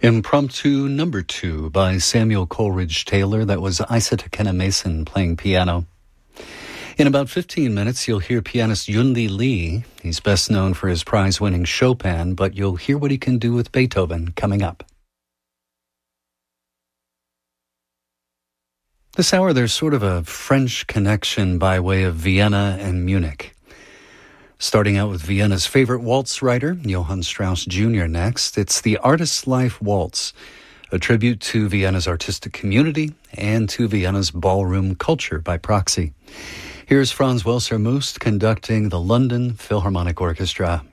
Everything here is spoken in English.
Impromptu Number 2 by Samuel Coleridge Taylor. That was Isa Takena Mason playing piano. In about 15 minutes, you'll hear pianist Yunli Lee. He's best known for his prize-winning Chopin, but you'll hear what he can do with Beethoven coming up. This hour, there's sort of a French connection by way of Vienna and Munich. Starting out with Vienna's favorite waltz writer, Johann Strauss Jr. next. It's the Artist's Life Waltz, a tribute to Vienna's artistic community and to Vienna's ballroom culture by proxy. Here's Franz Welser-Möst conducting the London Philharmonic Orchestra.